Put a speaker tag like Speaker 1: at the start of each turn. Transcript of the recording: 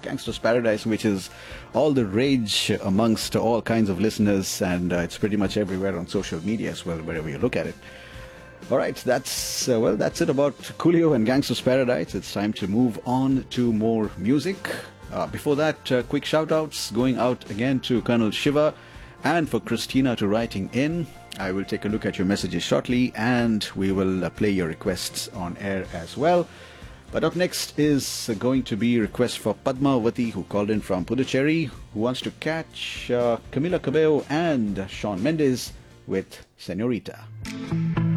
Speaker 1: Gangsta's Paradise, which is all the rage amongst all kinds of listeners, and it's pretty much everywhere on social media as well, wherever you look at it. All right, that's it about Coolio and Gangsta's Paradise. It's time to move on to more music. Before that, quick shout-outs going out again to Colonel Shiva and for Christina to writing in. I will take a look at your messages shortly, and we will play your requests on air as well. But up next is going to be a request for Padmavati, who called in from Puducherry, who wants to catch Camila Cabello and Shawn Mendes with Senorita.